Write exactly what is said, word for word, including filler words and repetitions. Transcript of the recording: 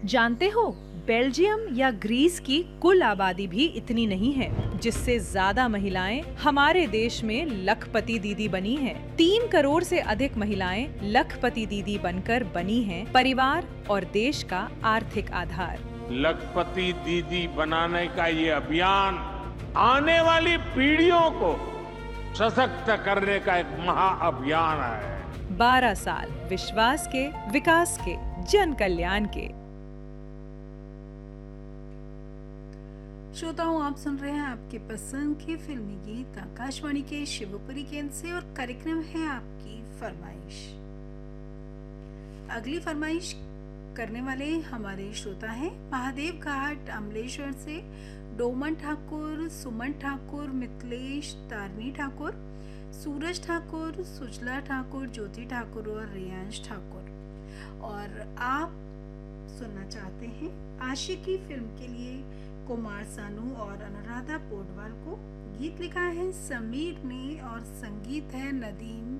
जानते हो, बेल्जियम या ग्रीस की कुल आबादी भी इतनी नहीं है, जिससे ज्यादा महिलाएं हमारे देश में लखपति दीदी बनी हैं। तीन करोड़ से अधिक महिलाएं लखपति दीदी बनकर बनी हैं परिवार और देश का आर्थिक आधार। लखपति दीदी बनाने का ये अभियान आने वाली पीढ़ियों को सशक्त करने का एक महाअभियान है। बारह साल विश्वास के, विकास के, जन कल्याण के। श्रोताओं, आप सुन रहे हैं आपके पसंद के फिल्मी गीत आकाशवाणी के शिवपुरी केंद्र से और कार्यक्रम है आपकी फरमाइश। अगली फरमाइश करने वाले हमारे श्रोता हैं महादेव घाट अमलेश्वर से डोमन ठाकुर, सुमन ठाकुर, मिथिलेश, तारनी ठाकुर, सूरज ठाकुर, सुजला ठाकुर, ज्योति ठाकुर और रियांश ठाकुर। और आप सुनना चाहते हैं आशिकी फिल्म के लिए कुमार सानू और अनुराधा पोडवाल को। गीत लिखा है समीर ने और संगीत है नदीम